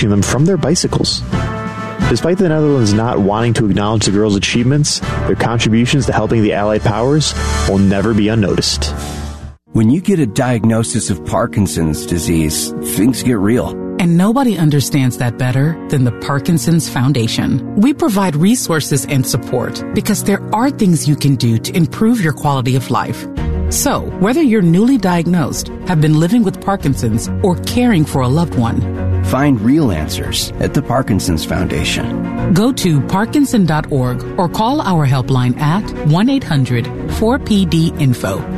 watching them from their bicycles. Despite the Netherlands not wanting to acknowledge the girls' achievements, their contributions to helping the Allied powers will never be unnoticed. When you get a diagnosis of Parkinson's disease, things get real. And nobody understands that better than the Parkinson's Foundation. We provide resources and support because there are things you can do to improve your quality of life. So, whether you're newly diagnosed, have been living with Parkinson's, or caring for a loved one, find real answers at the Parkinson's Foundation. Go to parkinson.org or call our helpline at 1-800-4PD-INFO.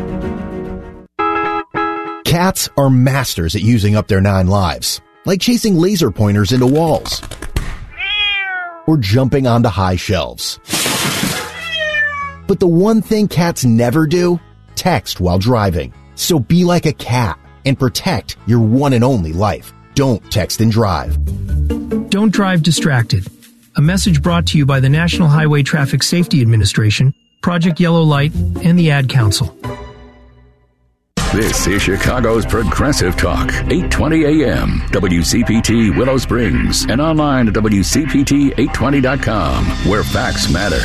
Cats are masters at using up their 9 lives, like chasing laser pointers into walls or jumping onto high shelves. But the one thing cats never do, text while driving. So be like a cat and protect your one and only life. Don't text and drive. Don't drive distracted. A message brought to you by the National Highway Traffic Safety Administration, Project Yellow Light, and the Ad Council. This is Chicago's Progressive Talk, 820 AM, WCPT Willow Springs, and online at WCPT820.com, where facts matter.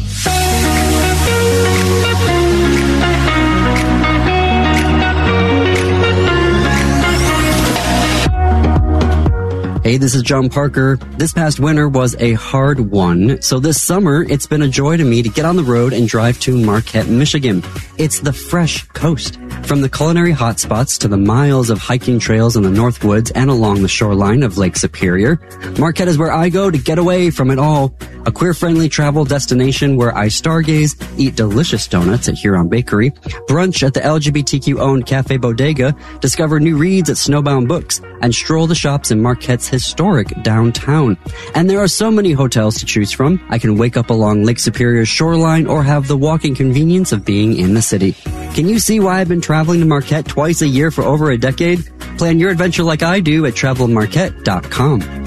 Hey, this is John Parker. This past winter was a hard one, so this summer it's been a joy to me to get on the road and drive to Marquette, Michigan. It's the fresh coast. From the culinary hotspots to the miles of hiking trails in the North Woods and along the shoreline of Lake Superior, Marquette is where I go to get away from it all. A queer-friendly travel destination where I stargaze, eat delicious donuts at Huron Bakery, brunch at the LGBTQ-owned Cafe Bodega, discover new reads at Snowbound Books, and stroll the shops in Marquette's historic downtown. And there are so many hotels to choose from. I can wake up along Lake Superior's shoreline or have the walking convenience of being in the city. Can you see why I've been traveling to Marquette twice a year for over a decade? Plan your adventure like I do at travelmarquette.com.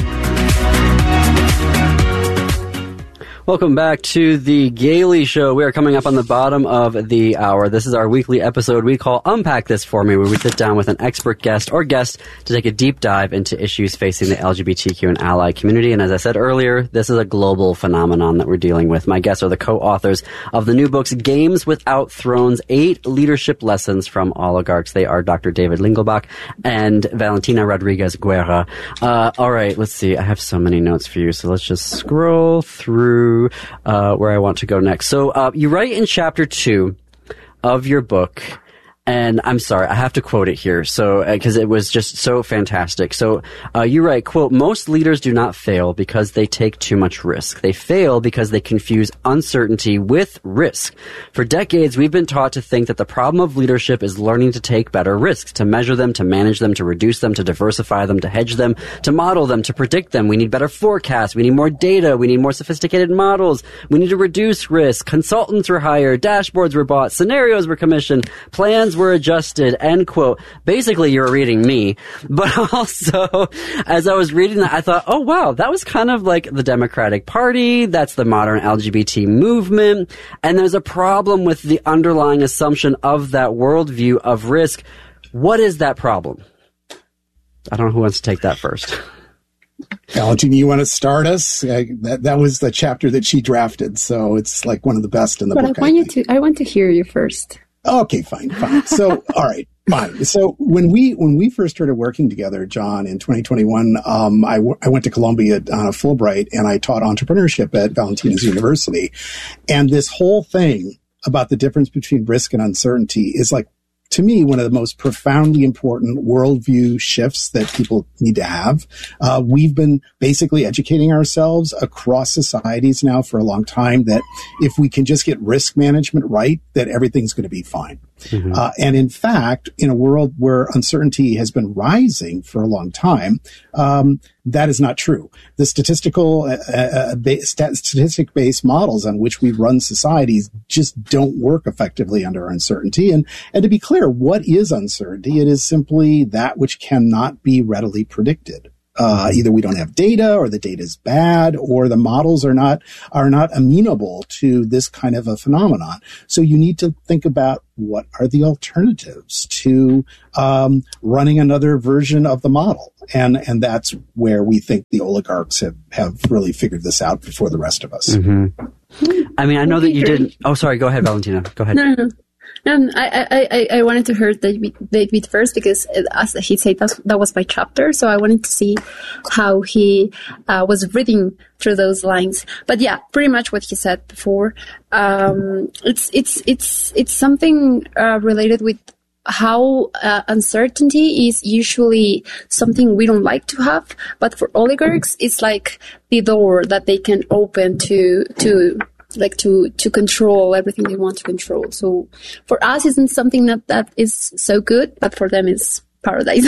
Welcome back to the Gailey Show. We are coming up on the bottom of the hour. This is our weekly episode we call Unpack This For Me, where we sit down with an expert guest or guest to take a deep dive into issues facing the LGBTQ and ally community. And as I said earlier, this is a global phenomenon that we're dealing with. My guests are the co-authors of the new books, Games Without Thrones, 8 Leadership Lessons from Oligarchs. They are Dr. David Lingelbach and Valentina Rodriguez Guerra. All right, let's see. I have so many notes for you, so let's just scroll through where I want to go next. So you write in chapter 2 of your book, and I'm sorry, I have to quote it here, so because it was just so fantastic. So you write, quote, "Most leaders do not fail because they take too much risk. They fail because they confuse uncertainty with risk. For decades, we've been taught to think that the problem of leadership is learning to take better risks, to measure them, to manage them, to reduce them, to diversify them, to hedge them, to model them, to predict them. We need better forecasts. We need more data. We need more sophisticated models. We need to reduce risk. Consultants were hired. Dashboards were bought. Scenarios were commissioned. Plans were adjusted," end quote. Basically, you're reading me. But also, as I was reading that, I thought, oh, wow, that was kind of like the Democratic Party. That's the modern LGBT movement. And there's a problem with the underlying assumption of that worldview of risk. What is that problem? I don't know who wants to take that first. Valentina, you want to start us? That was the chapter that she drafted, so it's like one of the best in the book. I want to hear you first. Okay, fine. So, all right, fine. So when we first started working together, John, in 2021, I went to Columbia on a Fulbright, and I taught entrepreneurship at Valentina's University. And this whole thing about the difference between risk and uncertainty is, like, to me, one of the most profoundly important worldview shifts that people need to have. We've been basically educating ourselves across societies now for a long time that if we can just get risk management right, that everything's going to be fine. Mm-hmm. And in fact, in a world where uncertainty has been rising for a long time, that is not true. The statistic-based models on which we run societies just don't work effectively under uncertainty. And to be clear, what is uncertainty? It is simply that which cannot be readily predicted. Either we don't have data, or the data is bad, or the models are not amenable to this kind of a phenomenon. So you need to think about what are the alternatives to running another version of the model, and that's where we think the oligarchs have really figured this out before the rest of us. Mm-hmm. I mean, I know that you didn't. Oh, sorry. Go ahead, Valentina. Go ahead. No. I wanted to hear David first, because as he said, that was my chapter. So I wanted to see how he was reading through those lines. But yeah, pretty much what he said before. It's something related with how uncertainty is usually something we don't like to have, but for oligarchs, it's like the door that they can open to control everything they want to control. So for us, isn't something that is so good, but for them it's paradise.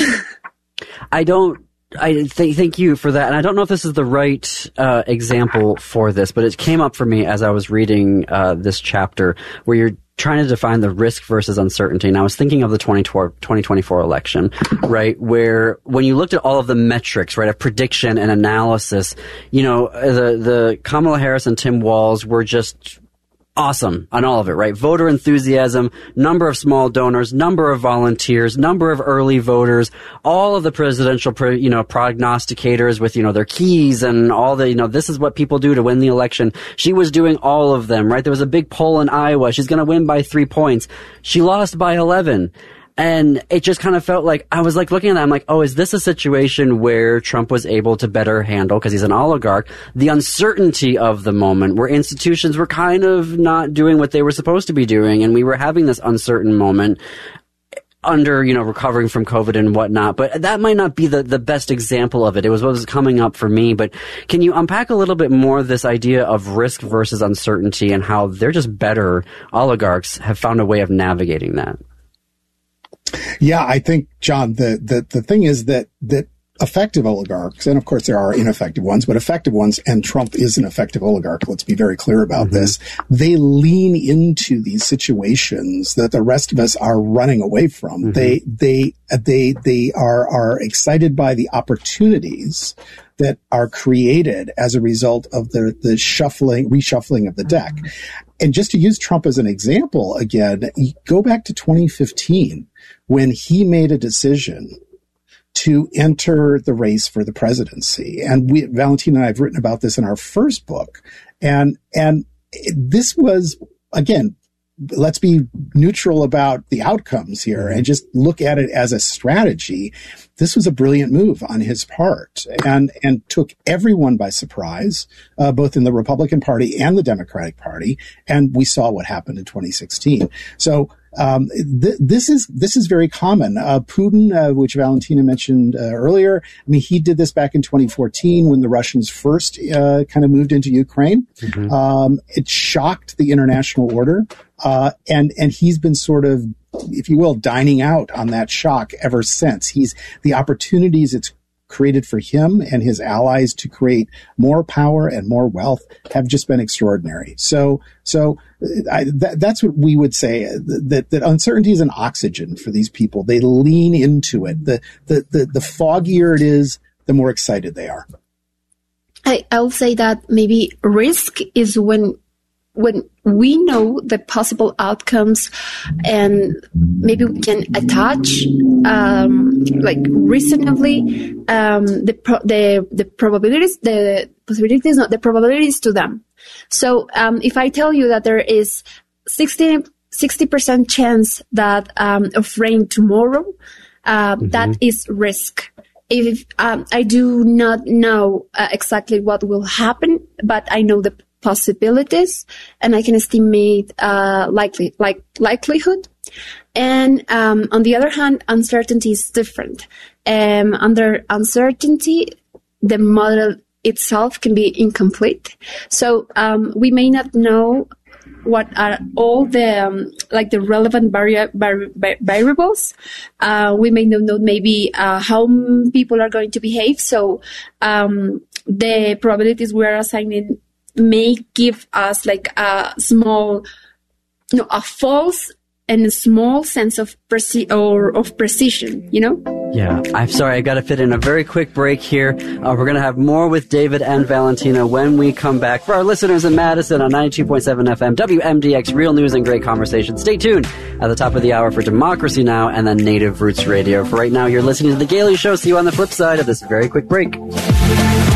Thank you for that. And I don't know if this is the right example for this, but it came up for me as I was reading this chapter, where you're trying to define the risk versus uncertainty. And I was thinking of the 2024 election, right? Where when you looked at all of the metrics, right, of prediction and analysis, the Kamala Harris and Tim Walz were just awesome on all of it, right? Voter enthusiasm, number of small donors, number of volunteers, number of early voters, all of the presidential, prognosticators with, their keys and all the, this is what people do to win the election. She was doing all of them, right? There was a big poll in Iowa. She's going to win by 3 points. She lost by 11. And it just kind of felt like, I was like looking at that, I'm like, oh, is this a situation where Trump was able to better handle, because he's an oligarch, the uncertainty of the moment, where institutions were kind of not doing what they were supposed to be doing, and we were having this uncertain moment under, recovering from COVID and whatnot. But that might not be the best example of it. It was what was coming up for me. But can you unpack a little bit more this idea of risk versus uncertainty, and how they're just better, oligarchs have found a way of navigating that? Yeah, I think, John, the thing is that effective oligarchs, and of course there are ineffective ones, but effective ones, and Trump is an effective oligarch, let's be very clear about this, they lean into these situations that the rest of us are running away from. They are excited by the opportunities that are created as a result of the reshuffling of the deck. And just to use Trump as an example again, go back to 2015 when he made a decision to enter the race for the presidency. And Valentina and I have written about this in our first book. And this was, again, let's be neutral about the outcomes here and just look at it as a strategy. This was a brilliant move on his part and took everyone by surprise, both in the Republican Party and the Democratic Party. And we saw what happened in 2016. So, this is very common. Putin, which Valentina mentioned earlier, I mean, he did this back in 2014 when the Russians first kind of moved into Ukraine. It shocked the international order, and he's been sort of, if you will, dining out on that shock ever since. The opportunities it's created for him and his allies to create more power and more wealth have just been extraordinary. So that's what we would say, that uncertainty is an oxygen for these people. They lean into it. The foggier it is, the more excited they are. I'll say that maybe risk is when we know the possible outcomes and maybe we can attach, reasonably, the probabilities, the possibilities, not the probabilities to them. So, if I tell you that there is 60% chance that, of rain tomorrow, that is risk. If, I do not know exactly what will happen, but I know the possibilities and I can estimate, likelihood. And, on the other hand, uncertainty is different. Under uncertainty, the model itself can be incomplete. So, we may not know what are all the, the relevant variables. We may not know maybe, how people are going to behave. So, the probabilities we are assigning may give us a small, a false and a small sense of precision, you know? Yeah, I'm sorry, I got to fit in a very quick break here. We're going to have more with David and Valentina when we come back. For our listeners in Madison on 92.7 FM, WMDX, real news and great conversation. Stay tuned at the top of the hour for Democracy Now! And then Native Roots Radio. For right now, you're listening to The Gailey Show. See you on the flip side of this very quick break.